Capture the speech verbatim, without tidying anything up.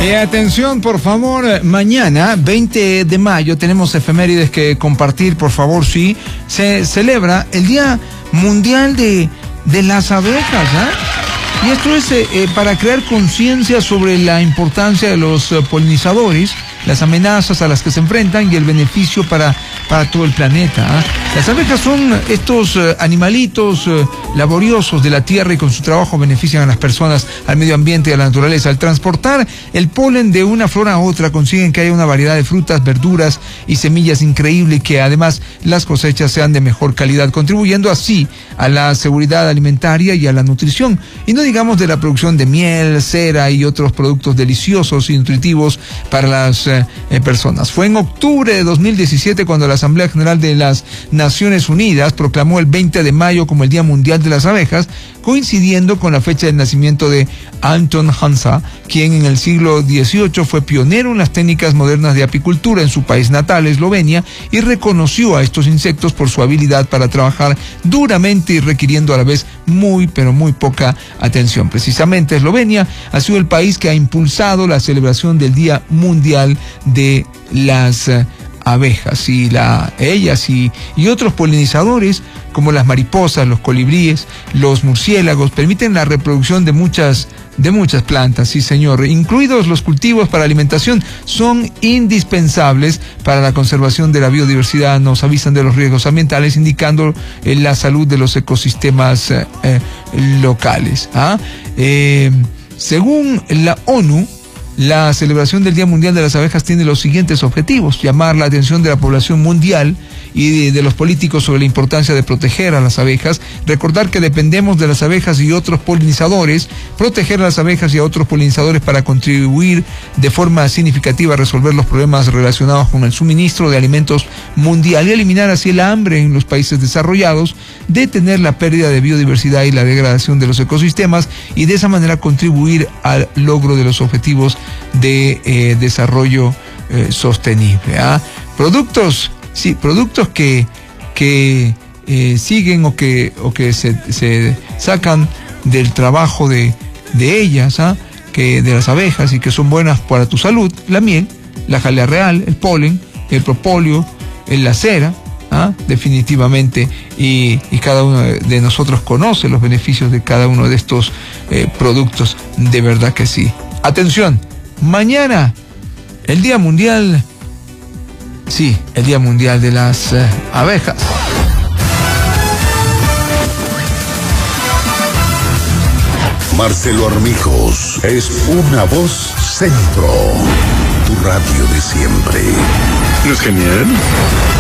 Y atención, por favor, mañana, veinte de mayo, tenemos efemérides que compartir, por favor, sí. Se celebra el Día Mundial de, de las Abejas, ¿eh? Y esto es eh, para crear conciencia sobre la importancia de los eh, polinizadores, las amenazas a las que se enfrentan y el beneficio para, para todo el planeta, ¿eh? Las abejas son estos eh, animalitos eh, laboriosos de la tierra y con su trabajo benefician a las personas, al medio ambiente y a la naturaleza. Al transportar el polen de una flor a otra consiguen que haya una variedad de frutas, verduras y semillas increíble y que además las cosechas sean de mejor calidad, contribuyendo así a la seguridad alimentaria y a la nutrición. Y no digamos de la producción de miel, cera y otros productos deliciosos y nutritivos para las eh, eh, personas. Fue en octubre de dos mil diecisiete cuando la Asamblea General de las Naciones Unidas proclamó el veinte de mayo como el Día Mundial de las Abejas, coincidiendo con la fecha del nacimiento de Anton Hansa, quien en el siglo dieciocho fue pionero en las técnicas modernas de apicultura en su país natal, Eslovenia, y reconoció a estos insectos por su habilidad para trabajar duramente y requiriendo a la vez muy, pero muy poca atención. Precisamente Eslovenia ha sido el país que ha impulsado la celebración del Día Mundial de las uh, abejas y la, ellas y, y otros polinizadores como las mariposas, los colibríes, los murciélagos permiten la reproducción de muchas de muchas plantas, sí señor, incluidos los cultivos para alimentación, son indispensables para la conservación de la biodiversidad. Nos avisan de los riesgos ambientales indicando eh, la salud de los ecosistemas eh, eh, locales, ¿ah? Eh, según la ONU, la celebración del Día Mundial de las Abejas tiene los siguientes objetivos: llamar la atención de la población mundial y de, de los políticos sobre la importancia de proteger a las abejas, recordar que dependemos de las abejas y otros polinizadores, proteger a las abejas y a otros polinizadores para contribuir de forma significativa a resolver los problemas relacionados con el suministro de alimentos mundial y eliminar así el hambre en los países desarrollados, detener la pérdida de biodiversidad y la degradación de los ecosistemas y de esa manera contribuir al logro de los objetivos de eh, desarrollo eh, sostenible, ¿ah? Productos, sí, productos que, que eh, siguen o que, o que se, se sacan del trabajo de, de ellas, ¿ah? Que de las abejas y que son buenas para tu salud: la miel, la jalea real, el polen, el propóleo, la cera, ¿ah? Definitivamente, y, y cada uno de nosotros conoce los beneficios de cada uno de estos eh, productos, de verdad que sí. Atención, mañana, el Día Mundial, sí, el Día Mundial de las eh, Abejas. Marcelo Armijos es una voz centro, tu radio de siempre. ¿No es genial?